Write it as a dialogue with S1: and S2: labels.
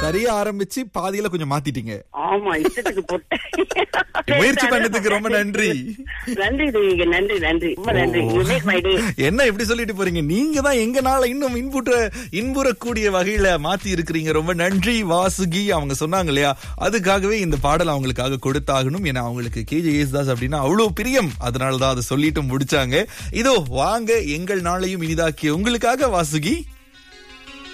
S1: சரியா ஆரம்பிச்சு பாதியில கொஞ்சம் மாத்திட்டீங்க.
S2: ஆமா, இஷ்டத்துக்கு போட்டேன்.
S1: முயற்சி பண்ணதுக்கு ரொம்ப நன்றி.
S2: நன்றி தேவிக, நன்றி நன்றி, ரொம்ப நன்றி. You make my day.
S1: என்ன எப்படி சொல்லிட்டு போறீங்க? நீங்க தான் எங்க நாளை இன்னும் இன்புறக்கூடிய வகையில மாத்தி இருக்கிறீங்க. ரொம்ப நன்றி வாசுகி. அவங்க சொன்னாங்க இல்லையா, அதுக்காகவே இந்த பாடல் அவங்களுக்காக கொடுத்தாகணும். ஏன்னா அவங்களுக்கு கேஜே யேசுதாஸ் அப்படின்னா அவ்வளவு பிரியம். அதனாலதான் அதை சொல்லிட்டு முடிச்சாங்க. இதோ வாங்க, எங்கள் நாளையும் இனிதாக்கிய உங்களுக்காக வாசுகி.